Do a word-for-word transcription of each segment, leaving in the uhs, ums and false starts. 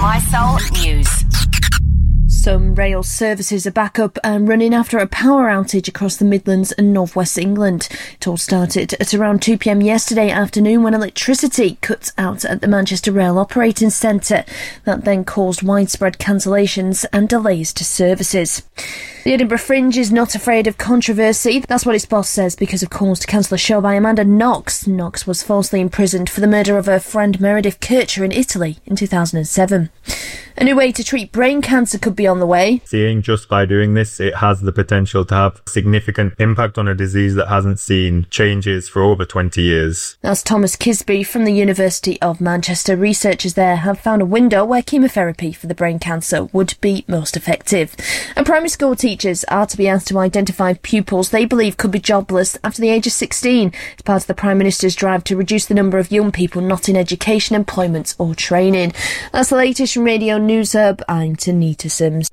My Soul News. Some rail services are back up and running after a power outage across the Midlands and North West England. It all started at around two p m yesterday afternoon when electricity cut out at the Manchester Rail Operating Centre. That then caused widespread cancellations and delays to services. The Edinburgh Fringe is not afraid of controversy. That's what its boss says because of calls to cancel a show by Amanda Knox. Knox was falsely imprisoned for the murder of her friend Meredith Kircher in Italy in two thousand seven. A new way to treat brain cancer could be on the way. Seeing just by doing this, it has the potential to have significant impact on a disease that hasn't seen changes for over twenty years. That's Thomas Kisby from the University of Manchester. Researchers there have found a window where chemotherapy for the brain cancer would be most effective. And primary school teachers are to be asked to identify pupils they believe could be jobless after the age of sixteen. It's part of the Prime Minister's drive to reduce the number of young people not in education, employment or training. That's the latest from Radio News Hub. I'm Tanita Sims.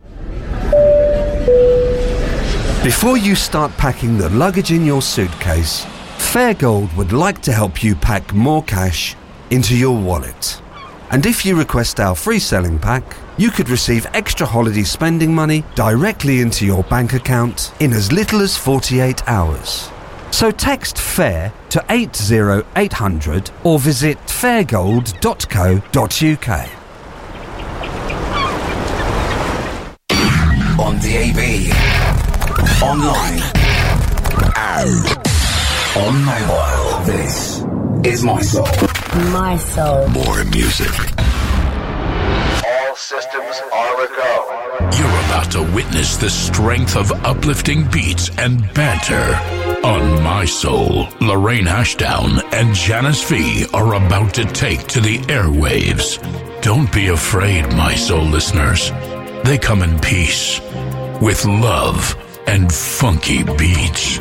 Before you start packing the luggage in your suitcase, Fairgold would like to help you pack more cash into your wallet. And if you request our free selling pack, you could receive extra holiday spending money directly into your bank account in as little as forty-eight hours. So text FAIR to eight zero eight hundred or visit fairgold dot co dot uk. On the A B, online, and on mobile. This is My Soul. My Soul. More music. All systems are a go. You're about to witness the strength of uplifting beats and banter. On My Soul, Lorraine Ashdown and Janice V are about to take to the airwaves. Don't be afraid, My Soul listeners. They come in peace, with love and funky beats.